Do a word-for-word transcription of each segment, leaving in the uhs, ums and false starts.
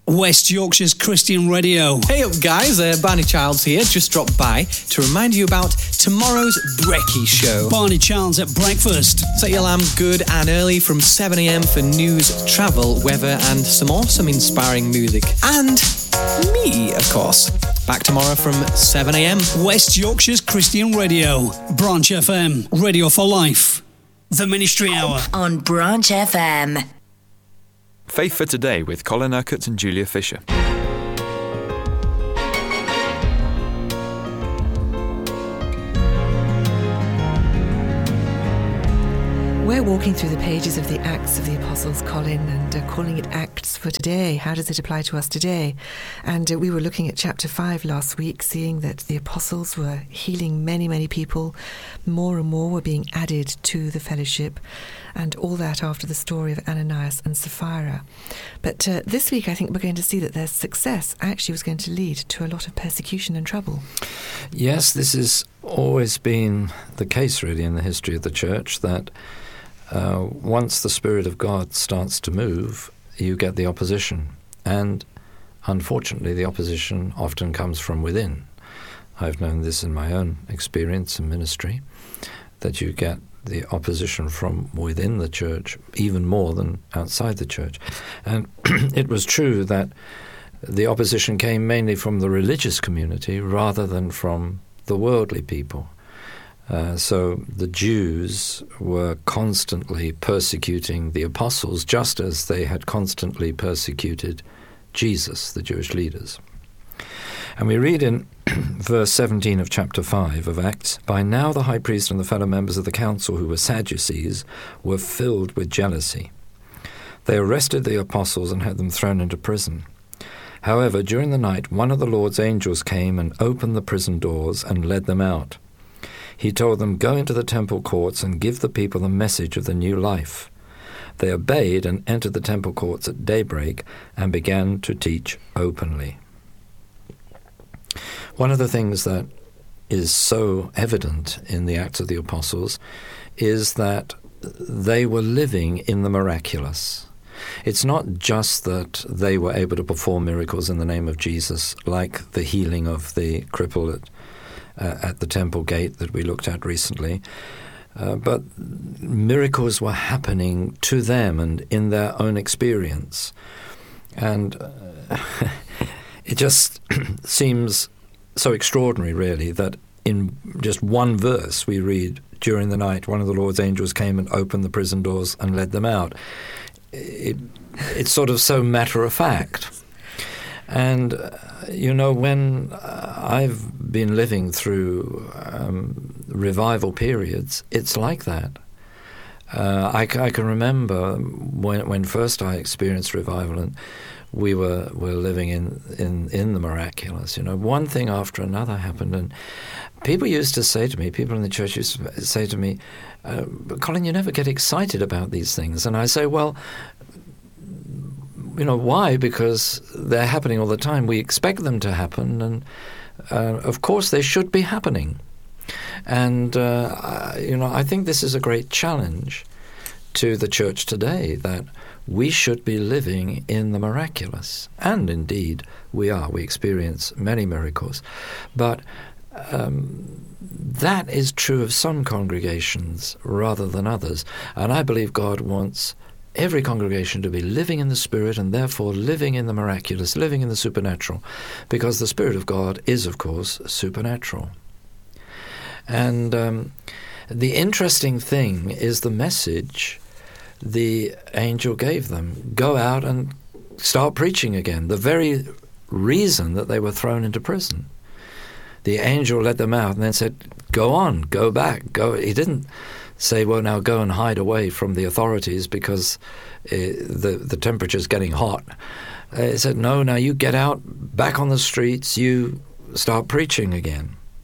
West Yorkshire's Christian Radio. Hey up guys, uh, Barney Childs here, just dropped by to remind you about tomorrow's Brekkie Show. Barney Childs at breakfast. Set your alarm good and early from seven a.m. for news, travel, weather and some awesome inspiring music. And me, of course. Back tomorrow from seven a.m. West Yorkshire's Christian Radio. Branch F M. Radio for life. The Ministry Hour. On Branch F M. Faith for Today with Colin Urquhart and Julia Fisher. We're walking through the pages of the Acts of the Apostles, Colin, and uh, calling it Acts for Today. How does it apply to us today? And uh, we were looking at chapter five last week, seeing that the apostles were healing many, many people. More and more were being added to the fellowship, and all that after the story of Ananias and Sapphira. But uh, this week I think we're going to see that their success actually was going to lead to a lot of persecution and trouble. Yes, this has always been the case really in the history of the church, that Uh, once the Spirit of God starts to move, you get the opposition. And unfortunately, the opposition often comes from within. I've known this in my own experience in ministry, that you get the opposition from within the church even more than outside the church. And it was true that the opposition came mainly from the religious community rather than from the worldly people. Uh, so the Jews were constantly persecuting the apostles, just as they had constantly persecuted Jesus, the Jewish leaders. And we read in verse seventeen of chapter five of Acts, "By now the high priest and the fellow members of the council, who were Sadducees, were filled with jealousy. They arrested the apostles and had them thrown into prison. However, during the night, one of the Lord's angels came and opened the prison doors and led them out. He told them, 'Go into the temple courts and give the people the message of the new life.' They obeyed and entered the temple courts at daybreak and began to teach openly." One of the things that is so evident in the Acts of the Apostles is that they were living in the miraculous. It's not just that they were able to perform miracles in the name of Jesus, like the healing of the cripple at Uh, at the temple gate that we looked at recently, uh, but miracles were happening to them and in their own experience. And uh, it just seems so extraordinary, really, that in just one verse we read, "During the night, one of the Lord's angels came and opened the prison doors and led them out." It, it's sort of so matter of fact. And, uh, you know, when uh, I've been living through um, revival periods, it's like that. Uh, I, I can remember when when first I experienced revival and we were were living in, in, in the miraculous, you know, one thing after another happened. And people used to say to me, people in the church used to say to me, uh, "Colin, you never get excited about these things." And I say, well, you know, why? Because they're happening all the time. We expect them to happen, and uh, of course they should be happening. And, uh, you know, I think this is a great challenge to the church today, that we should be living in the miraculous. And indeed, we are. We experience many miracles. But um, that is true of some congregations rather than others. And I believe God wants every congregation to be living in the Spirit and therefore living in the miraculous, living in the supernatural, because the Spirit of God is, of course, supernatural. And um, the interesting thing is the message the angel gave them. Go out and start preaching again. The very reason that they were thrown into prison. The angel led them out and then said, "Go on, go back, go." He didn't say, "Well, now go and hide away from the authorities because uh, the the temperature's getting hot." Uh, he said, "No, now you get out, back on the streets, you start preaching again."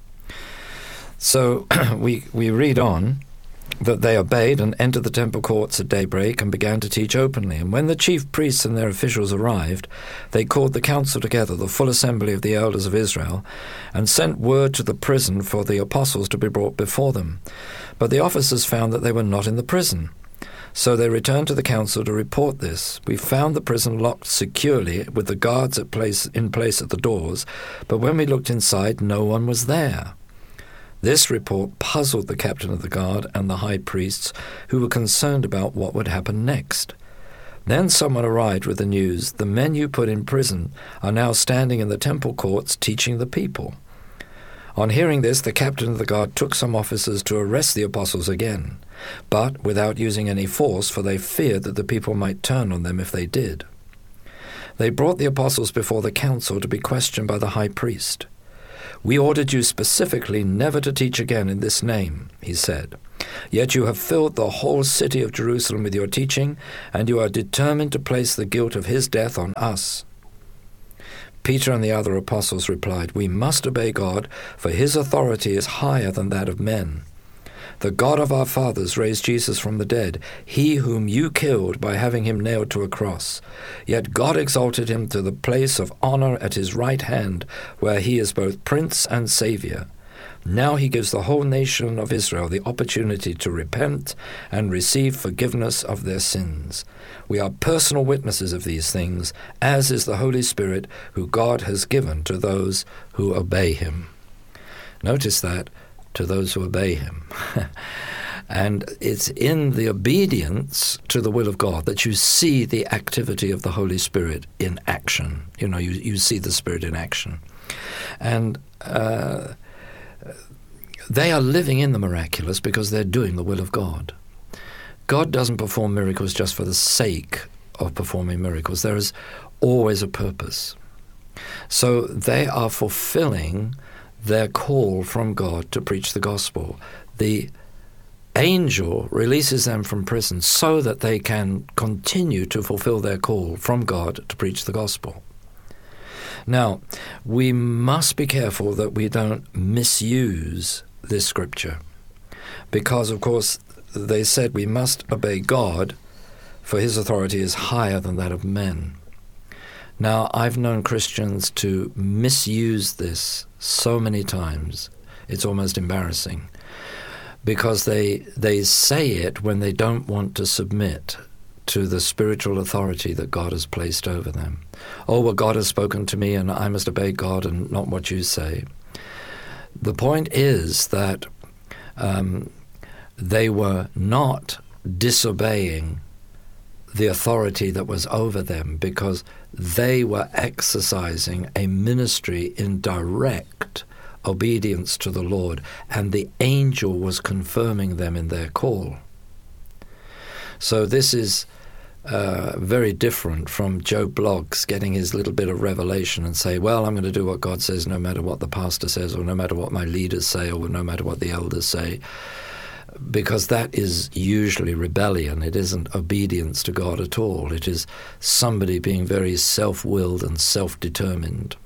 So we we read on that they obeyed and entered the temple courts at daybreak and began to teach openly. And when the chief priests and their officials arrived, they called the council together, the full assembly of the elders of Israel, and sent word to the prison for the apostles to be brought before them. But the officers found that they were not in the prison. So they returned to the council to report this. We found the prison locked securely with the guards at place, in place at the doors, but when we looked inside, no one was there. This report puzzled the captain of the guard and the high priests, who were concerned about what would happen next. Then someone arrived with the news, "The men you put in prison are now standing in the temple courts teaching the people." On hearing this, the captain of the guard took some officers to arrest the apostles again, but without using any force, for they feared that the people might turn on them if they did. They brought the apostles before the council to be questioned by the high priest. "We ordered you specifically never to teach again in this name," he said. "Yet you have filled the whole city of Jerusalem with your teaching, and you are determined to place the guilt of his death on us." Peter and the other apostles replied, "We must obey God, for his authority is higher than that of men. The God of our fathers raised Jesus from the dead, he whom you killed by having him nailed to a cross. Yet God exalted him to the place of honor at his right hand, where he is both Prince and Savior. Now he gives the whole nation of Israel the opportunity to repent and receive forgiveness of their sins. We are personal witnesses of these things, as is the Holy Spirit, who God has given to those who obey him." Notice that, to those who obey him. And it's in the obedience to the will of God that you see the activity of the Holy Spirit in action. You know, you, you see the Spirit in action. And uh, they are living in the miraculous because they're doing the will of God. God doesn't perform miracles just for the sake of performing miracles. There is always a purpose. So they are fulfilling their call from God to preach the gospel. The angel releases them from prison so that they can continue to fulfill their call from God to preach the gospel. Now, we must be careful that we don't misuse this scripture, because, of course, they said we must obey God, for his authority is higher than that of men. Now, I've known Christians to misuse this so many times, it's almost embarrassing, because they they say it when they don't want to submit to the spiritual authority that God has placed over them. Oh, well, God has spoken to me and I must obey God and not what you say. The point is that um, they were not disobeying the authority that was over them, because they were exercising a ministry in direct obedience to the Lord, and the angel was confirming them in their call. So this is uh, very different from Joe Bloggs getting his little bit of revelation and say, well, I'm going to do what God says no matter what the pastor says, or no matter what my leaders say, or no matter what the elders say. Because that is usually rebellion. It isn't obedience to God at all. It is somebody being very self-willed and self-determined.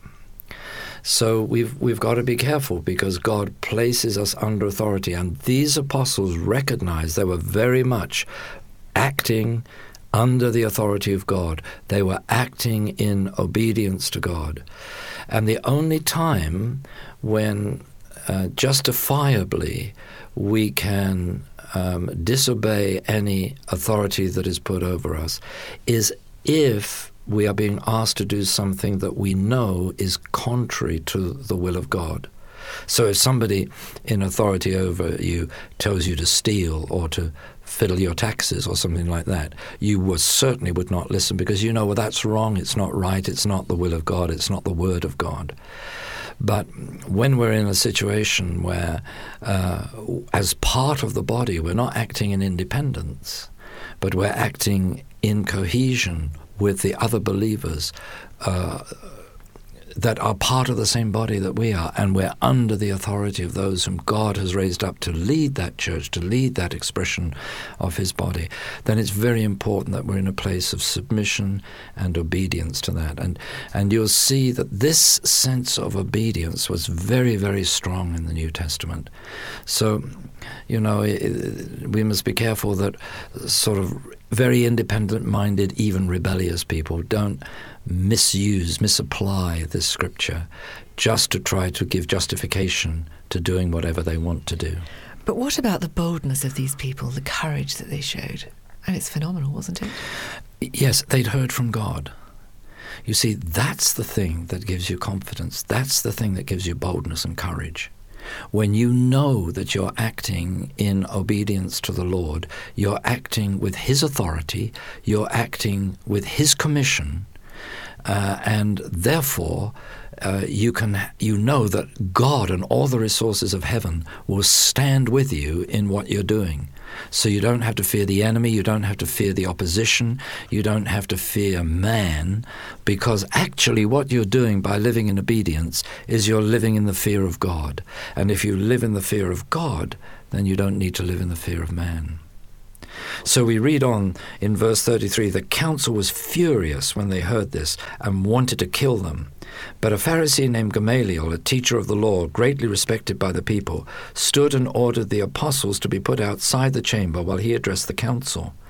So we've we've got to be careful, because God places us under authority. And these apostles recognized they were very much acting under the authority of God. They were acting in obedience to God. And the only time when uh, justifiably we can um, disobey any authority that is put over us is if we are being asked to do something that we know is contrary to the will of God. So if somebody in authority over you tells you to steal or to fiddle your taxes or something like that, you would certainly would not listen, because you know, well, that's wrong, it's not right, it's not the will of God, it's not the word of God. But when we're in a situation where, uh, as part of the body, we're not acting in independence, but we're acting in cohesion with the other believers uh, that are part of the same body that we are, and we're under the authority of those whom God has raised up to lead that church, to lead that expression of his body, then it's very important that we're in a place of submission and obedience to that. And and you'll see that this sense of obedience was very, very strong in the New Testament. So, you know, it, we must be careful that sort of very independent-minded, even rebellious people don't misuse, misapply this scripture just to try to give justification to doing whatever they want to do. But what about the boldness of these people, the courage that they showed? And it's phenomenal, wasn't it? Yes, they'd heard from God. You see, that's the thing that gives you confidence. That's the thing that gives you boldness and courage. When you know that you're acting in obedience to the Lord, you're acting with His authority, you're acting with His commission, uh, and therefore uh, you can you know that God and all the resources of heaven will stand with you in what you're doing. So you don't have to fear the enemy, you don't have to fear the opposition, you don't have to fear man, because actually what you're doing by living in obedience is you're living in the fear of God. And if you live in the fear of God, then you don't need to live in the fear of man. So we read on in verse thirty-three, the council was furious when they heard this and wanted to kill them. But a Pharisee named Gamaliel, a teacher of the law, greatly respected by the people, stood and ordered the apostles to be put outside the chamber while he addressed the council.